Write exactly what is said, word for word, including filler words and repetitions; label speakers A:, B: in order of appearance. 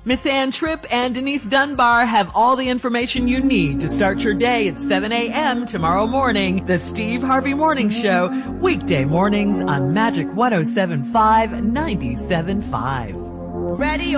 A: Miss Ann Tripp and Denise Dunbar have all the information you need to start your day at seven a.m. tomorrow morning. The Steve Harvey Morning Show, weekday mornings on Magic one oh seven point five, ninety-seven point five.
B: Ready